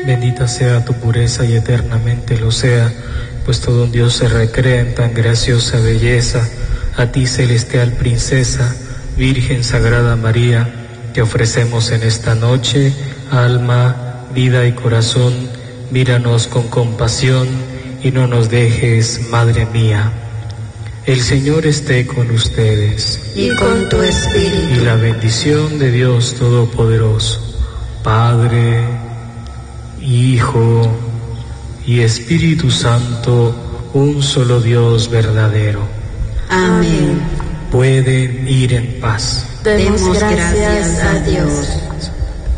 Bendita sea tu pureza y eternamente lo sea, pues todo un Dios se recrea en tan graciosa belleza. A ti, celestial princesa, Virgen Sagrada María, te ofrecemos en esta noche alma, vida y corazón. Míranos con compasión y no nos dejes, Madre mía. El Señor esté con ustedes. Y con tu espíritu. Y la bendición de Dios Todopoderoso, Padre, Hijo y Espíritu Santo, un solo Dios verdadero. Amén. Pueden ir en paz. Demos gracias a Dios.